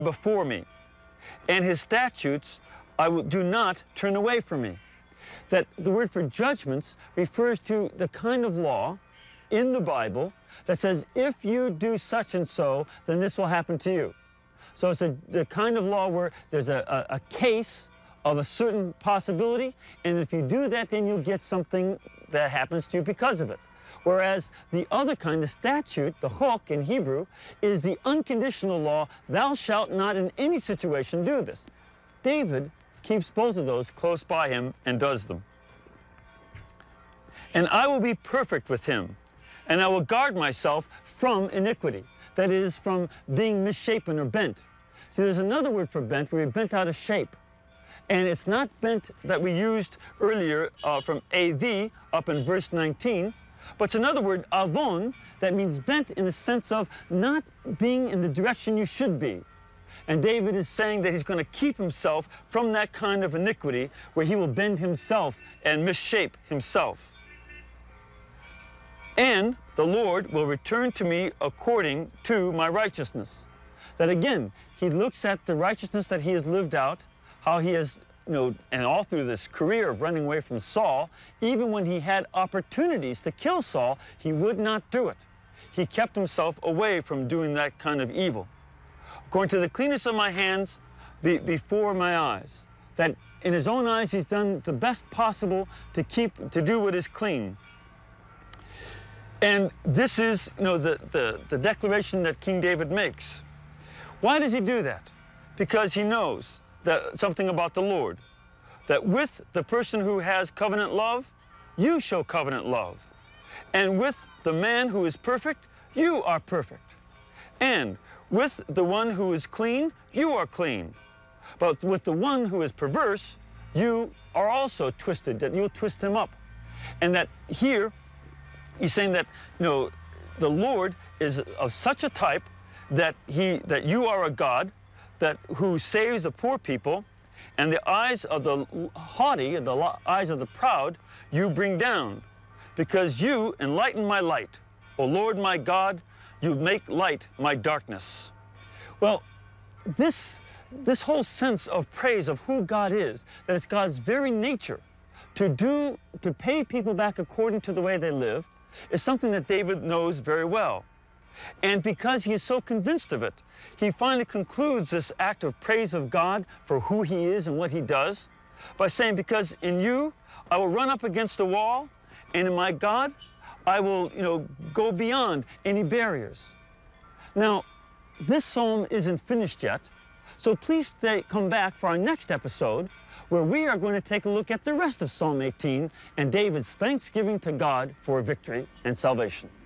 before me, and his statutes do not turn away from me. That the word for judgments refers to the kind of law in the Bible that says, if you do such and so, then this will happen to you. So it's the kind of law where there's a case of a certain possibility, and if you do that, then you'll get something that happens to you because of it. Whereas the other kind, the statute, the hok in Hebrew, is the unconditional law, thou shalt not in any situation do this. David keeps both of those close by him and does them. And I will be perfect with him, and I will guard myself from iniquity. That is, from being misshapen or bent. See, there's another word for bent where you're bent out of shape. And it's not bent that we used earlier from AV up in verse 19, but it's another word, avon, that means bent in the sense of not being in the direction you should be. And David is saying that he's going to keep himself from that kind of iniquity where he will bend himself and misshape himself. And the Lord will return to me according to my righteousness. That again, he looks at the righteousness that he has lived out, how he has, and all through this career of running away from Saul, even when he had opportunities to kill Saul, he would not do it. He kept himself away from doing that kind of evil. According to the cleanness of my hands before my eyes. That in his own eyes, he's done the best possible to do what is clean. And this is, the declaration that King David makes. Why does he do that? Because he knows that something about the Lord. That with the person who has covenant love, you show covenant love. And with the man who is perfect, you are perfect. And with the one who is clean, you are clean. But with the one who is perverse, you are also twisted, that you'll twist him up. And that here, he's saying that, the Lord is of such a type that you are a God who saves the poor people, and the eyes of the haughty and the eyes of the proud you bring down, because you enlighten my light. O Lord my God, you make light my darkness. Well, this whole sense of praise of who God is, that it's God's very nature to pay people back according to the way they live, is something that David knows very well. And because he is so convinced of it, he finally concludes this act of praise of God for who he is and what he does by saying, because in you I will run up against a wall, and in my God I will, go beyond any barriers. Now, this psalm isn't finished yet, so please come back for our next episode, where we are going to take a look at the rest of Psalm 18 and David's thanksgiving to God for victory and salvation.